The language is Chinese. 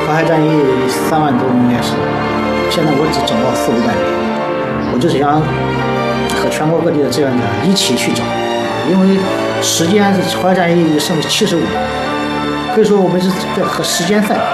淮海战役3万多名烈士，现在我只掌握4、500名，我就是想和全国各地的志愿者一起去找，因为时间是淮海战役剩75，可以说我们是在和时间赛。